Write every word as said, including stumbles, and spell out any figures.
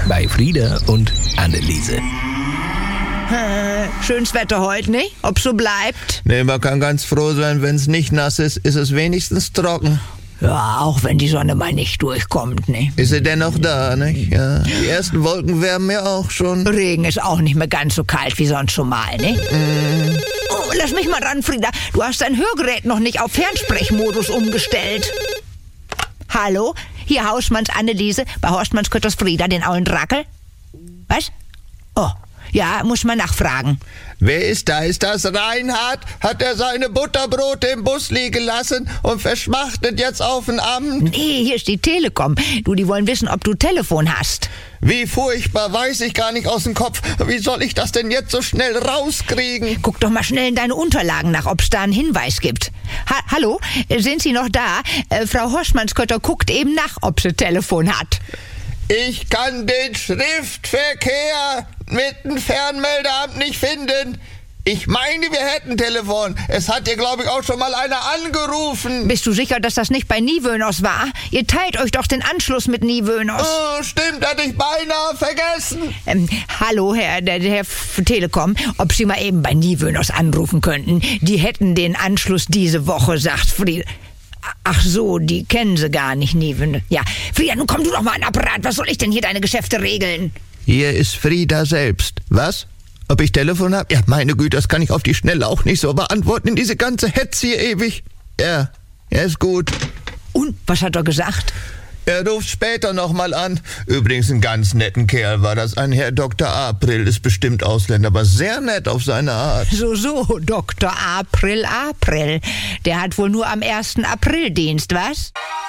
bei Frieda und Anneliese. Äh, schönes Wetter heute, nicht? Ob so bleibt? Nee, man kann ganz froh sein, wenn es nicht nass ist, ist es wenigstens trocken. Ja, auch wenn die Sonne mal nicht durchkommt, ne? Ist sie denn noch da, nicht? Ja. Die ersten Wolken wärmen ja auch schon. Regen ist auch nicht mehr ganz so kalt wie sonst schon mal, ne? Mm. Oh, lass mich mal ran, Frieda. Du hast dein Hörgerät noch nicht auf Fernsprechmodus umgestellt. Hallo? Hier Hausmanns Anneliese, bei Horstmanns Kötters Frieda, den ollen Drackel. Was? Oh, ja, muss man nachfragen. Wer ist da? Ist das Reinhard? Hat er seine Butterbrote im Bus liegen lassen und verschmachtet jetzt auf den Abend? Nee, hier ist die Telekom. Du, die wollen wissen, ob du Telefon hast. Wie furchtbar, weiß ich gar nicht aus dem Kopf. Wie soll ich das denn jetzt so schnell rauskriegen? Guck doch mal schnell in deine Unterlagen nach, ob es da einen Hinweis gibt. Ha- Hallo, sind Sie noch da? Äh, Frau Horstmannskötter guckt eben nach, ob sie Telefon hat. Ich kann den Schriftverkehr mit dem Fernmeldeamt nicht finden. Ich meine, wir hätten Telefon. Es hat dir, glaube ich, auch schon mal einer angerufen. Bist du sicher, dass das nicht bei Niewöhners war? Ihr teilt euch doch den Anschluss mit Niewöhners. Oh, stimmt, hatte ich beinahe vergessen. Ähm, hallo, Herr, der, der Herr F- Telekom, ob Sie mal eben bei Niewöhners anrufen könnten. Die hätten den Anschluss diese Woche, sagt Frieda. Ach so, die kennen sie gar nicht, Niewöhner. Ja, Frieda, nun komm du doch mal an den Apparat. Was soll ich denn hier deine Geschäfte regeln? Hier ist Frieda selbst. Was? Ob ich Telefon habe? Ja, meine Güte, das kann ich auf die Schnelle auch nicht so beantworten. In diese ganze Hetze hier ewig. Ja, ja, ist gut. Und, was hat er gesagt? Er ruft später nochmal an. Übrigens ein ganz netten Kerl war das. Ein Herr Doktor April, ist bestimmt Ausländer, aber sehr nett auf seine Art. So, so, Doktor April April. Der hat wohl nur am ersten April Dienst, was?